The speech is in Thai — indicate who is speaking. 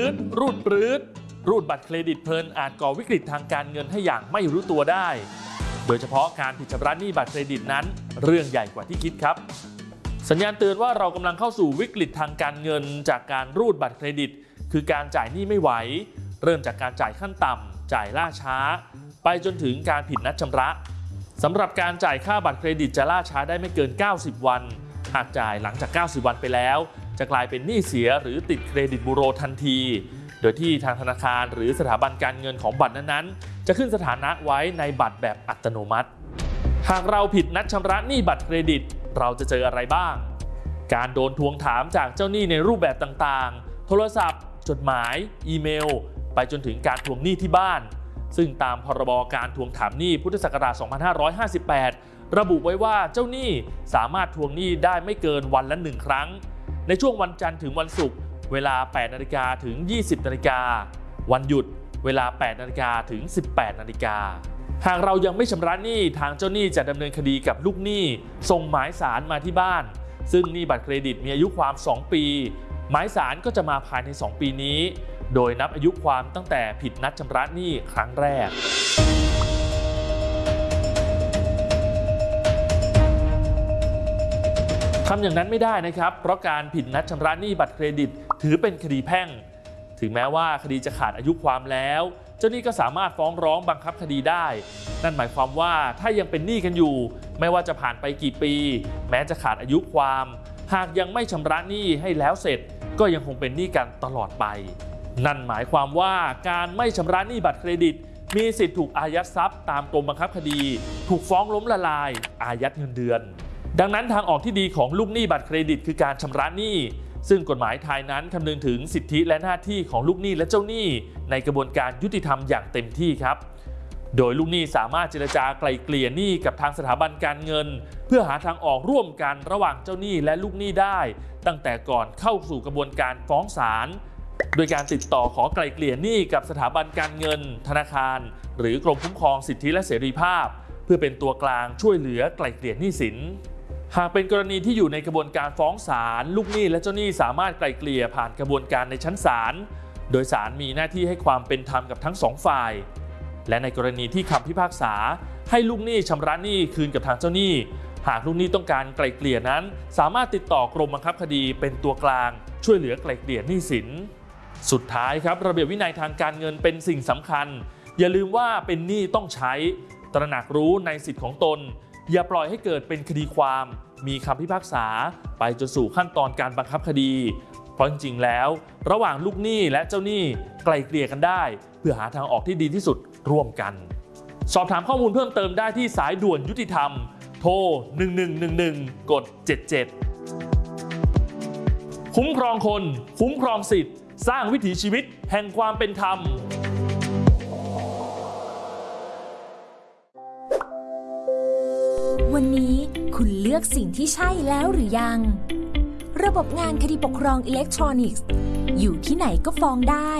Speaker 1: รูดบัตรเครดิตเพลินอาจก่อวิกฤตทางการเงินให้อย่างไม่รู้ตัวได้โดยเฉพาะการผิดชำระหนี้บัตรเครดิตนั้นเรื่องใหญ่กว่าที่คิดครับสัญญาณเตือนว่าเรากำลังเข้าสู่วิกฤตทางการเงินจากการรูดบัตรเครดิตคือการจ่ายหนี้ไม่ไหวเริ่มจากการจ่ายขั้นต่ำจ่ายล่าช้าไปจนถึงการผิดนัดชำระสำหรับการจ่ายค่าบัตรเครดิตจะล่าช้าได้ไม่เกิน90วันหากจ่ายหลังจาก90วันไปแล้วจะกลายเป็นหนี้เสียหรือติดเครดิตบูโรทันทีโดยที่ทางธนาคารหรือสถาบันการเงินของบัตรนั้นๆจะขึ้นสถานะไว้ในบัตรแบบอัตโนมัติหากเราผิดนัดชำระหนี้บัตรเครดิตเราจะเจออะไรบ้างการโดนทวงถามจากเจ้าหนี้ในรูปแบบต่างๆโทรศัพท์จดหมายอีเมลไปจนถึงการทวงหนี้ที่บ้านซึ่งตามพรบการทวงถามหนี้พุทธศักราช 2558 ระบุไว้ว่าเจ้าหนี้สามารถทวงหนี้ได้ไม่เกินวันละ1ครั้งในช่วงวันจันทร์ถึงวันศุกร์เวลา 8 นาฬิกาถึง 20 นาฬิกาวันหยุดเวลา 8 นาฬิกาถึง 18 นาฬิกาหากเรายังไม่ชำระหนี้ทางเจ้าหนี้จะดำเนินคดีกับลูกหนี้ส่งหมายสารมาที่บ้านซึ่งหนี้บัตรเครดิตมีอายุความ2ปีหมายสารก็จะมาภายใน2ปีนี้โดยนับอายุความตั้งแต่ผิดนัดชำระหนี้ครั้งแรกทำอย่างนั้นไม่ได้นะครับเพราะการผิดนัดชำระหนี้บัตรเครดิตถือเป็นคดีแพ่งถึงแม้ว่าคดีจะขาดอายุความแล้วเจ้าหนี้ก็สามารถฟ้องร้องบังคับคดีได้นั่นหมายความว่าถ้ายังเป็นหนี้กันอยู่ไม่ว่าจะผ่านไปกี่ปีแม้จะขาดอายุความหากยังไม่ชำระหนี้ให้แล้วเสร็จก็ยังคงเป็นหนี้กันตลอดไปนั่นหมายความว่าการไม่ชำระหนี้บัตรเครดิตมีสิทธิ์ถูกอายัดทรัพย์ตามกรมบังคับคดีถูกฟ้องล้มละลายอายัดเงินเดือนดังนั้นทางออกที่ดีของลูกหนี้บัตรเครดิตคือการชำระหนี้ซึ่งกฎหมายไทยนั้นคำนึงถึงสิทธิและหน้าที่ของลูกหนี้และเจ้าหนี้ในกระบวนการยุติธรรมอย่างเต็มที่ครับโดยลูกหนี้สามารถเจรจาไกล่เกลี่ยหนี้กับทางสถาบันการเงินเพื่อหาทางออกร่วมกันระหว่างเจ้าหนี้และลูกหนี้ได้ตั้งแต่ก่อนเข้าสู่กระบวนการฟ้องศาลโดยการติดต่อขอไกล่เกลี่ยหนี้กับสถาบันการเงินธนาคารหรือกรมคุ้มครองสิทธิและเสรีภาพเพื่อเป็นตัวกลางช่วยเหลือไกล่เกลี่ยหนี้สินหากเป็นกรณีที่อยู่ในกระบวนการฟ้องศาลลูกหนี้และเจ้าหนี้สามารถไกล่เกลี่ยผ่านกระบวนการในชั้นศาลโดยศาลมีหน้าที่ให้ความเป็นธรรมกับทั้งสองฝ่ายและในกรณีที่คำพิพากษาให้ลูกหนี้ชำระหนี้คืนกับทางเจ้าหนี้หากลูกหนี้ต้องการไกล่เกลี่ยนั้นสามารถติดต่อกรมบังคับคดีเป็นตัวกลางช่วยเหลือไกล่เกลี่ยหนี้สินสุดท้ายครับระเบียบวินัยทางการเงินเป็นสิ่งสำคัญอย่าลืมว่าเป็นหนี้ต้องใช้ตระหนักรู้ในสิทธิของตนอย่าปล่อยให้เกิดเป็นคดีความมีคำพิพากษาไปจนสู่ขั้นตอนการบังคับคดีเพราะจริงๆแล้วระหว่างลูกหนี้และเจ้าหนี้ไกล่เกลี่ยกันได้เพื่อหาทางออกที่ดีที่สุดร่วมกันสอบถามข้อมูลเพิ่มเติมได้ที่สายด่วนยุติธรรมโทร1111กด77คุ้มครองคนคุ้มครองสิทธิ์สร้างวิถีชีวิตแห่งความเป็นธรรม
Speaker 2: วันนี้คุณเลือกสิ่งที่ใช่แล้วหรือยังระบบงานคดีปกครองอิเล็กทรอนิกส์อยู่ที่ไหนก็ฟ้องได้